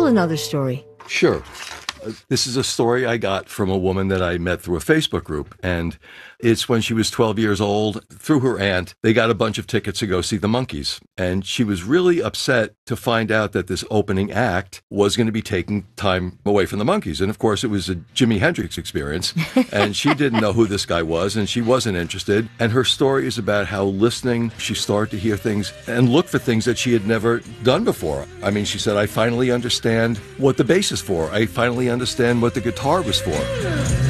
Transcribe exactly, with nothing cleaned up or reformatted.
another story. Sure. Uh, This is a story I got from a woman that I met through a Facebook group, and it's when she was twelve years old. Through her aunt, they got a bunch of tickets to go see the Monkees, and she was really upset to find out that this opening act was going to be taking time away from the Monkees. And of course, it was a Jimi Hendrix experience, and she didn't know who this guy was, and she wasn't interested. And her story is about how listening, she started to hear things and look for things that she had never done before. I mean, she said, I finally understand what the bass is for. I finally understand what the guitar was for.